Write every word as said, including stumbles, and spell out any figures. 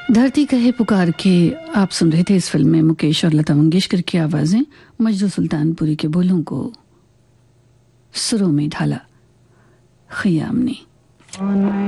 धरती कहे पुकार के आप सुन रहे थे इस फिल्म में मुकेश और लता मंगेशकर की आवाजें, मजरू सुल्तानपुरी के बोलों को सुरों में ढाला खयाम ने।